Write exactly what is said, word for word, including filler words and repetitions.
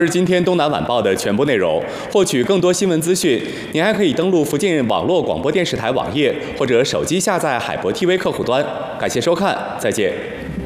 是今天东南晚报的全部内容。获取更多新闻资讯，您还可以登录福建网络广播电视台网页或者手机下载海博 T V 客户端。感谢收看，再见。